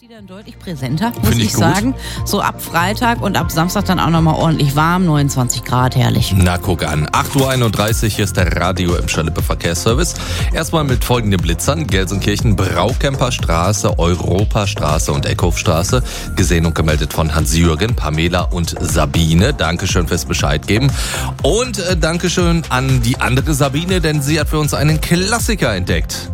Die dann deutlich präsenter, muss ich sagen. So ab Freitag und ab Samstag dann auch nochmal ordentlich warm, 29 Grad, herrlich. Na, guck an. 8.31 Uhr, hier ist der Radio Emscher Lippe Verkehrsservice. Erstmal mit folgenden Blitzern. Gelsenkirchen, Braukemperstraße, Europastraße und Eckhofstraße. Gesehen und gemeldet von Hans-Jürgen, Pamela und Sabine. Dankeschön fürs Bescheid geben. Und Dankeschön an die andere Sabine, denn sie hat für uns einen Klassiker entdeckt.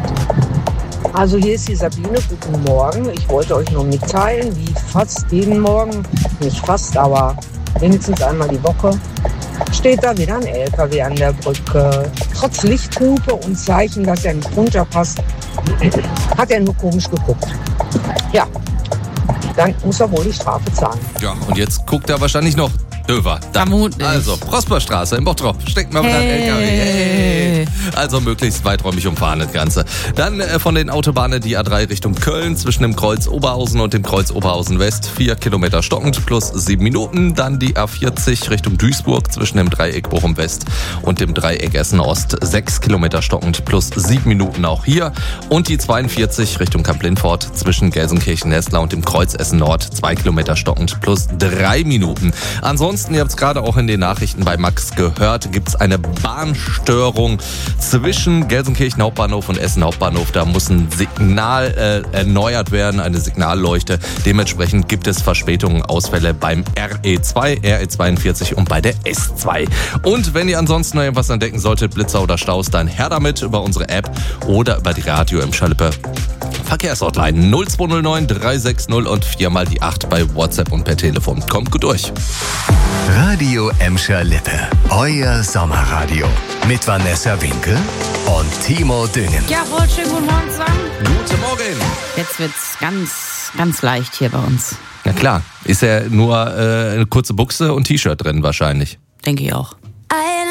Also hier ist die Sabine, guten Morgen. Ich wollte euch nur mitteilen, wie fast jeden Morgen, nicht fast, aber wenigstens einmal die Woche, steht da wieder ein LKW an der Brücke. Trotz Lichthupe und Zeichen, dass er nicht runterpasst, hat er nur komisch geguckt. Ja, dann muss er wohl die Strafe zahlen. Ja, und jetzt guckt er wahrscheinlich noch döver. Vermutlich. Also, Prosperstraße in Bottrop. Steckt mal wieder ein LKW. Hey. Also möglichst weiträumig umfahren das Ganze. Dann von den Autobahnen die A3 Richtung Köln zwischen dem Kreuz Oberhausen und dem Kreuz Oberhausen West 4 Kilometer stockend plus 7 Minuten. Dann die A40 Richtung Duisburg zwischen dem Dreieck Bochum West und dem Dreieck Essen Ost 6 Kilometer stockend plus 7 Minuten auch hier. Und die 42 Richtung Kamp-Lindfort zwischen Gelsenkirchen-Nestler und dem Kreuz Essen Nord 2 Kilometer stockend plus 3 Minuten. Ansonsten, ihr habt es gerade auch in den Nachrichten bei Max gehört, gibt es eine Bahnstörung zwischen Gelsenkirchen Hauptbahnhof und Essen Hauptbahnhof. Da muss ein Signal erneuert werden, eine Signalleuchte. Dementsprechend gibt es Verspätungen, Ausfälle beim RE2, RE42 und bei der S2. Und wenn ihr ansonsten noch irgendwas entdecken solltet, Blitzer oder Staus, dann her damit über unsere App oder über die Radio Emscher Lippe Verkehrshotline 0209 360 und 4 mal die 8 bei WhatsApp und per Telefon. Kommt gut durch. Radio Emscher Lippe, euer Sommerradio. Mit Vanessa Winkel und Timo Düngen. Jawohl, schönen guten Morgen zusammen. Guten Morgen. Jetzt wird's ganz leicht hier bei uns. Na klar, ist ja nur eine kurze Buchse und T-Shirt drin wahrscheinlich. Denke ich auch.